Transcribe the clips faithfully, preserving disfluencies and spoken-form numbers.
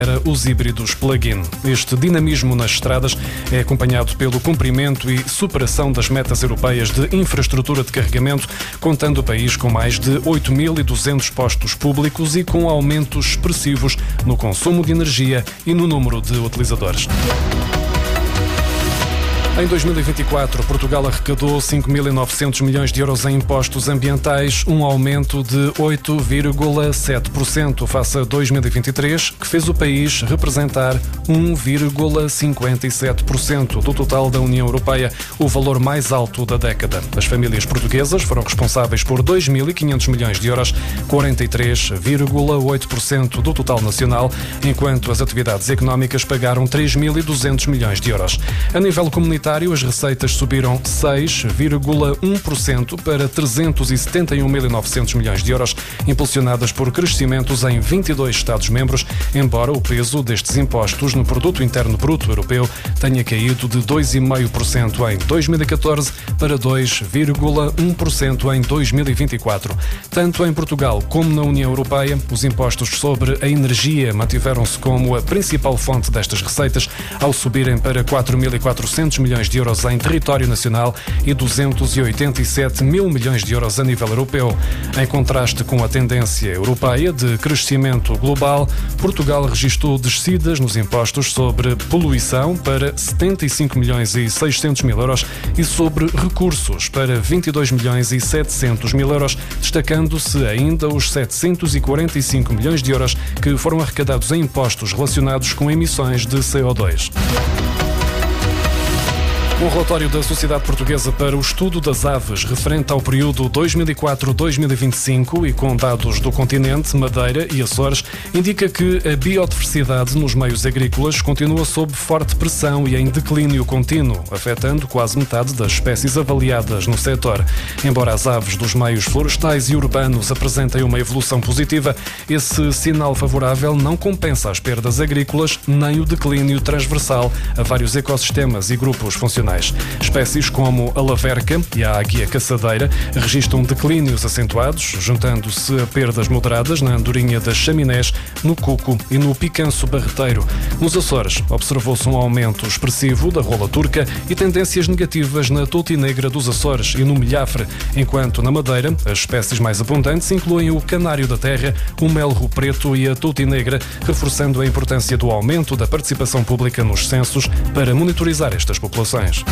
os híbridos plug-in. Este dinamismo nas estradas é acompanhado pelo cumprimento e superação das metas europeias de infraestrutura de carregamento, contando o país com mais de oito mil e duzentos postos públicos e com aumentos expressivos no consumo de energia e no número de utilizadores. Em dois mil e vinte e quatro, Portugal arrecadou cinco mil e novecentos milhões de euros em impostos ambientais, um aumento de oito vírgula sete por cento face a dois mil e vinte e três, que fez o país representar um vírgula cinquenta e sete por cento do total da União Europeia, o valor mais alto da década. As famílias portuguesas foram responsáveis por dois mil e quinhentos milhões de euros, quarenta e três vírgula oito por cento do total nacional, enquanto as atividades económicas pagaram três mil e duzentos milhões de euros. A nível comunitário, as receitas subiram seis vírgula um por cento para trezentos e setenta e um mil e novecentos milhões de euros, impulsionadas por crescimentos em vinte e dois Estados-membros, embora o peso destes impostos no Produto Interno Bruto Europeu tenha caído de dois vírgula cinco por cento em dois mil e catorze para dois vírgula um por cento em dois mil e vinte e quatro. Tanto em Portugal como na União Europeia, os impostos sobre a energia mantiveram-se como a principal fonte destas receitas, ao subirem para quatro mil e quatrocentos milhões de euros em território nacional e duzentos e oitenta e sete mil milhões de euros a nível europeu. Em contraste com a tendência europeia de crescimento global, Portugal registrou descidas nos impostos sobre poluição para setenta e cinco milhões e seiscentos mil euros e sobre recursos para vinte e dois milhões e setecentos mil euros, destacando-se ainda os setecentos e quarenta e cinco milhões de euros que foram arrecadados em impostos relacionados com emissões de C O dois. Um relatório da Sociedade Portuguesa para o Estudo das Aves, referente ao período dois mil e quatro a dois mil e vinte e cinco e com dados do continente, Madeira e Açores, indica que a biodiversidade nos meios agrícolas continua sob forte pressão e em declínio contínuo, afetando quase metade das espécies avaliadas no setor. Embora as aves dos meios florestais e urbanos apresentem uma evolução positiva, esse sinal favorável não compensa as perdas agrícolas nem o declínio transversal a vários ecossistemas e grupos funcionais. Espécies como a laverca e a águia caçadeira registram declínios acentuados, juntando-se a perdas moderadas na andorinha das chaminés, no cuco e no picanço barreteiro. Nos Açores, observou-se um aumento expressivo da rola turca e tendências negativas na toutinegra dos Açores e no milhafre, enquanto na Madeira, as espécies mais abundantes incluem o canário da terra, o melro preto e a toutinegra, reforçando a importância do aumento da participação pública nos censos para monitorizar estas populações.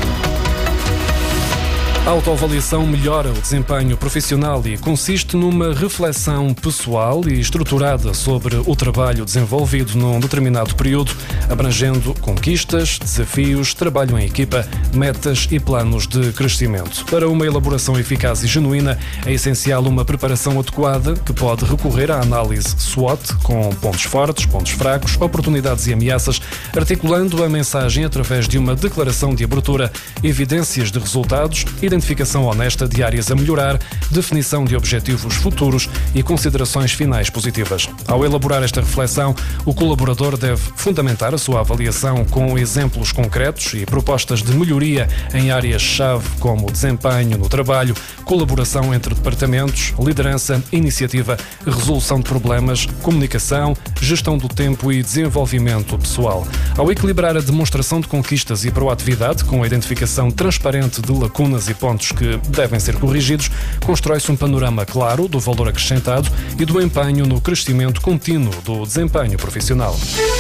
A autoavaliação melhora o desempenho profissional e consiste numa reflexão pessoal e estruturada sobre o trabalho desenvolvido num determinado período, abrangendo conquistas, desafios, trabalho em equipa, metas e planos de crescimento. Para uma elaboração eficaz e genuína, é essencial uma preparação adequada que pode recorrer à análise SWOT, com pontos fortes, pontos fracos, oportunidades e ameaças, articulando a mensagem através de uma declaração de abertura, evidências de resultados, identificação honesta de áreas a melhorar, definição de objetivos futuros e considerações finais positivas. Ao elaborar esta reflexão, o colaborador deve fundamentar a sua avaliação com exemplos concretos e propostas de melhoria em áreas-chave como desempenho no trabalho, colaboração entre departamentos, liderança, iniciativa, resolução de problemas, comunicação, gestão do tempo e desenvolvimento pessoal. Ao equilibrar a demonstração de conquistas e proatividade com a identificação transparente de lacunas e pontos que devem ser corrigidos, constrói-se um panorama claro do valor acrescentado e do empenho no crescimento contínuo do desempenho profissional.